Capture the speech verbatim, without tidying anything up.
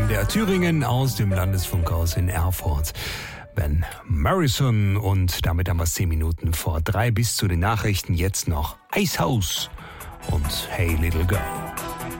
N D R Thüringen aus dem Landesfunkhaus in Erfurt. Ben Morrison und damit haben wir es zehn Minuten vor drei bis zu den Nachrichten. Jetzt noch Icehouse und Hey Little Girl.